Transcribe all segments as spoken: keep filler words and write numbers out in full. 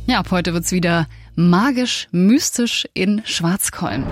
Ja, ab heute wird's wieder magisch, mystisch in Schwarzkolm.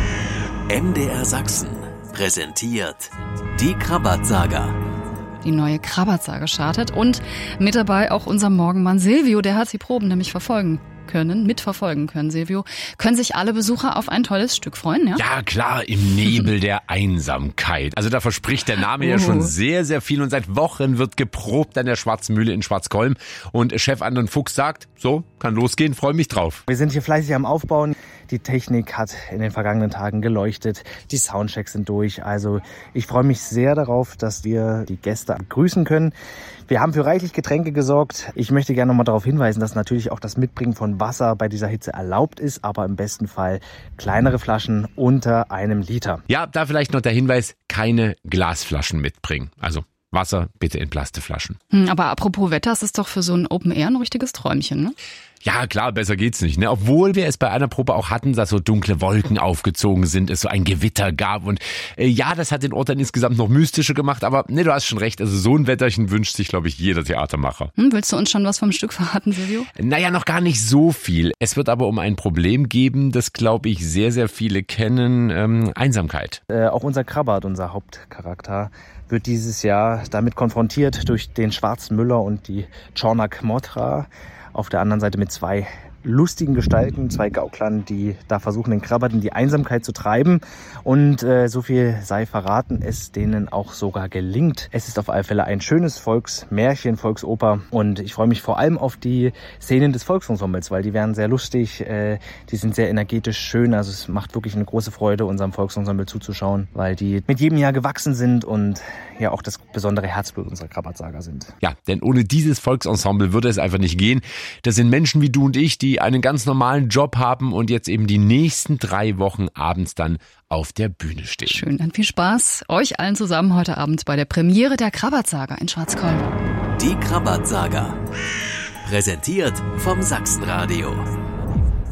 M D R Sachsen präsentiert die Krabat-Saga. Die neue Krabat-Saga startet und mit dabei auch unser Morgenmann Silvio, der hat die Proben nämlich verfolgen können, mitverfolgen können, Silvio. Können sich alle Besucher auf ein tolles Stück freuen, ja? Ja, klar, im Nebel der Einsamkeit. Also da verspricht der Name ja schon sehr, sehr viel und seit Wochen wird geprobt an der Schwarzen Mühle in Schwarzkolm und Chef Anton Fuchs sagt, so, kann losgehen, freue mich drauf. Wir sind hier fleißig am Aufbauen. Die Technik hat in den vergangenen Tagen geleuchtet. Die Soundchecks sind durch. Also ich freue mich sehr darauf, dass wir die Gäste begrüßen können. Wir haben für reichlich Getränke gesorgt. Ich möchte gerne noch mal darauf hinweisen, dass natürlich auch das Mitbringen von Wasser bei dieser Hitze erlaubt ist, aber im besten Fall kleinere Flaschen unter einem Liter. Ja, da vielleicht noch der Hinweis, keine Glasflaschen mitbringen. Also Wasser bitte in Plastikflaschen. Hm, aber apropos Wetter, es ist doch für so ein Open Air ein richtiges Träumchen, ne? Ja, klar, besser geht's nicht, ne? Obwohl wir es bei einer Probe auch hatten, dass so dunkle Wolken aufgezogen sind, es so ein Gewitter gab und äh, ja, das hat den Ort dann insgesamt noch mystischer gemacht, aber ne, du hast schon recht, also so ein Wetterchen wünscht sich, glaube ich, jeder Theatermacher. Hm, willst du uns schon was vom Stück verraten, Silvio? Naja, noch gar nicht so viel. Es wird aber um ein Problem geben, das, glaube ich, sehr, sehr viele kennen, ähm, Einsamkeit. Äh, auch unser Krabat, unser Hauptcharakter, wird dieses Jahr damit konfrontiert durch den Schwarzen Müller und die Czarnak Motra. Auf der anderen Seite mit zwei lustigen Gestalten, zwei Gauklern, die da versuchen, den Krabat in die Einsamkeit zu treiben. Und äh, so viel sei verraten, es denen auch sogar gelingt. Es ist auf alle Fälle ein schönes Volksmärchen, Volksoper. Und ich freue mich vor allem auf die Szenen des Volksensembles, weil die werden sehr lustig, äh, die sind sehr energetisch schön. Also es macht wirklich eine große Freude, unserem Volksensemble zuzuschauen, weil die mit jedem Jahr gewachsen sind und ja auch das besondere Herzblut unserer Krabat-Saga sind. Ja, denn ohne dieses Volksensemble würde es einfach nicht gehen. Das sind Menschen wie du und ich, die einen ganz normalen Job haben und jetzt eben die nächsten drei Wochen abends dann auf der Bühne stehen. Schön, dann viel Spaß euch allen zusammen heute Abend bei der Premiere der Krabat-Saga in Schwarzkolm. Die Krabat-Saga. Präsentiert vom Sachsenradio.